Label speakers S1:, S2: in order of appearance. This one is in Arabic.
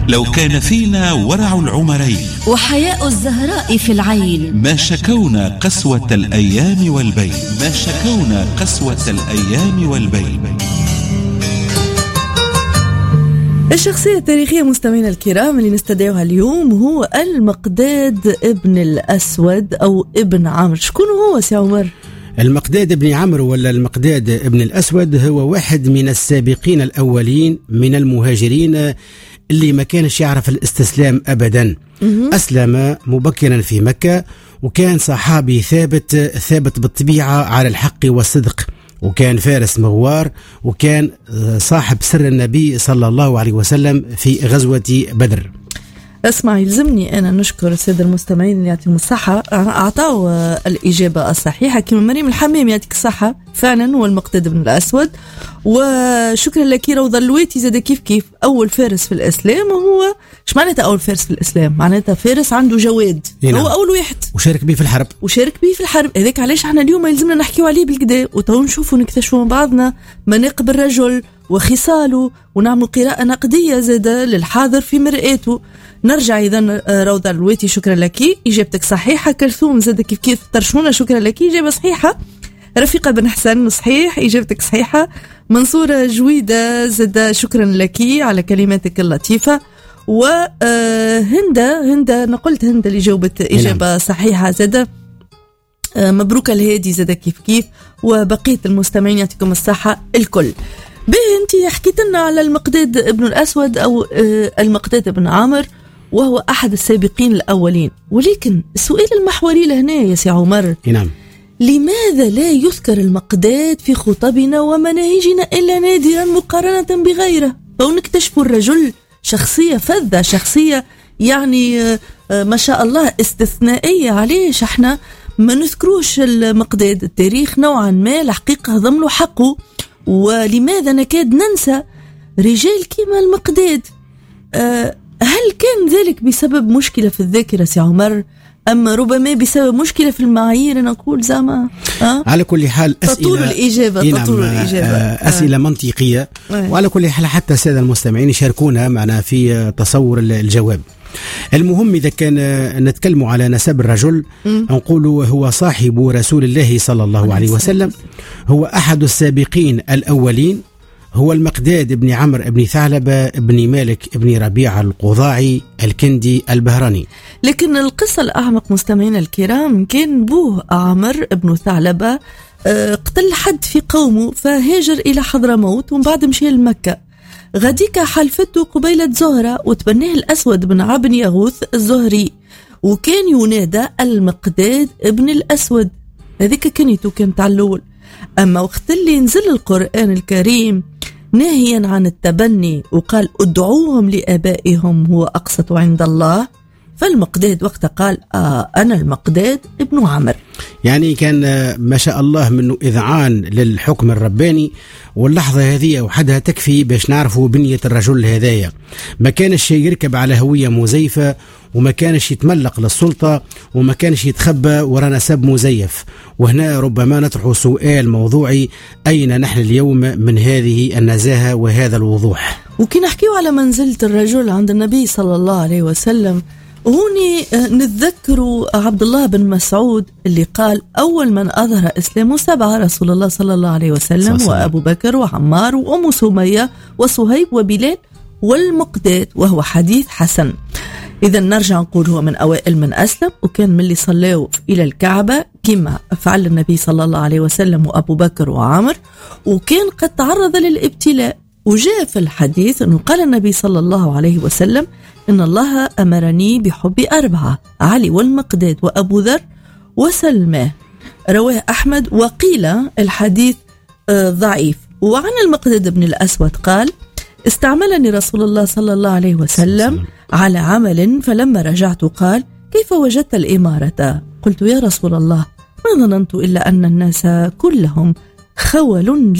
S1: لو كان فينا ورع العمرين
S2: وحياء الزهراء في العين
S1: ما شكونا قسوة الأيام والبين، ما شكونا قسوة الأيام والبين.
S3: الشخصية التاريخية مستمعينا الكرام اللي نستدعوها اليوم هو المقداد ابن الأسود أو ابن عمرو. شكون هو سي عمر؟
S4: المقداد ابن عمرو ولا المقداد ابن الأسود هو واحد من السابقين الأولين من المهاجرين اللي ما كانش يعرف الاستسلام أبدا. أسلم مبكرا في مكة، وكان صحابي ثابت بالطبيعة على الحق والصدق، وكان فارس مغوار، وكان صاحب سر النبي صلى الله عليه وسلم في غزوة بدر.
S3: اسمع، يلزمني أنا نشكر السادة المستمعين اللي يعطيهم الصحة، أعطوا الإجابة الصحيحة كما مريم الحمام يعطيك الصحة، فعلا هو المقداد بن الأسود. وشكرا لك روضة اللويتي زاد كيف أول فارس في الإسلام. وهو ايش معناتها أول فارس في الإسلام؟ معناتها فارس عنده جواد، هو أول واحد
S4: وشارك به في الحرب.
S3: هذاك علاش احنا اليوم يلزمنا نحكيو عليه بالكدا، وتو نشوفوا نكتشفوا من بعضنا مناقب الرجل وخصاله، ونعمل قراءة نقدية زادة للحاضر في مرآته. نرجع إذن روضة اللويتي، شكرا لك، إجابتك صحيحة. كلثوم زاد كيف ترشونا، شكرا لك، إجابة صحيحة. رفيقة بن حسن صحيح، إجابتك صحيحة. منصورة جويدة زاد شكرا لك على كلماتك اللطيفة. وهندا نقولت هندا اللي جاوبت إجابة صحيحة زاد. مبروك الهادي زاد كيف. وبقية المستمعين يعطيكم الصحة الكل. انتي حكيت لنا على المقداد ابن الأسود أو المقداد ابن عمرو، وهو أحد السابقين الأولين. ولكن السؤال المحوري لهنا يا سي عمر،
S4: نعم،
S3: لماذا لا يذكر المقداد في خطبنا ومناهجنا إلا نادرا مقارنة بغيره؟ فنكتشف الرجل شخصية فذة، شخصية يعني ما شاء الله استثنائية. علاش احنا ما نذكروش المقداد؟ التاريخ نوعا ما الحقيقة ضم له حقه، ولماذا نكاد ننسى رجال كما المقداد؟ هل كان ذلك بسبب مشكلة في الذاكرة سي عمر، أما ربما بسبب مشكلة في المعايير؟ نقول زعما
S4: على كل حال
S3: تطول الإجابة
S4: أسئلة منطقية. وعلى كل حال حتى السادة المستمعين يشاركونا معنا في تصور الجواب. المهم إذا كان نتكلم على نسب الرجل نقول هو صاحب رسول الله صلى الله عليه وسلم، هو أحد السابقين الأولين، هو المقداد ابن عمرو ابن ثعلبة ابن مالك ابن ربيعة القضاعي الكندي البهراني.
S3: لكن القصة الأعمق مستمعين الكرام، كان بوه عمرو ابن ثعلبة قتل حد في قومه، فهاجر إلى حضرموت ومن بعد مشي لمكة. غديك حلفته قبيلة زهرة وتبناه الأسود بن عبن يغوث الزهري، وكان ينادى المقداد ابن الأسود. هذيك كنيته كانت على الأول. أما وقت اللي نزل القرآن الكريم ناهيا عن التبني وقال ادعوهم لآبائهم هو أقسط عند الله، فالمقداد وقت قال أنا المقداد ابن عمرو.
S4: يعني كان ما شاء الله منه إذعان للحكم الرباني، واللحظة هذه وحدها تكفي باش نعرفوا بنية الرجل هذايا. ما كانش يركب على هوية مزيفة، وما كانش يتملق للسلطة، وما كانش يتخبى وراء نسب مزيف. وهنا ربما نطرح سؤال موضوعي، أين نحن اليوم من هذه النزاهة وهذا الوضوح؟
S3: وكي نحكيو على منزلة الرجل عند النبي صلى الله عليه وسلم، هوني نتذكر عبد الله بن مسعود اللي قال أول من أظهر إسلامه 7 رسول الله صلى الله عليه وسلم وأبو بكر وعمار وأم سمية وصهيب وبلال والمقداد، وهو حديث حسن. إذا نرجع نقول هو من أوائل من أسلم، وكان من اللي صلوا إلى الكعبة كما فعل النبي صلى الله عليه وسلم وأبو بكر وعمر، وكان قد تعرض للابتلاء. وجاء في الحديث أنه قال النبي صلى الله عليه وسلم إن الله أمرني بحب 4: علي والمقداد وأبو ذر وسلمى. رواه أحمد، وقيل الحديث ضعيف. وعن المقداد بن الأسود قال استعملني رسول الله صلى الله عليه وسلم على عمل، فلما رجعت قال كيف وجدت الإمارة؟ قلت يا رسول الله ما ظننت إلا أن الناس كلهم خول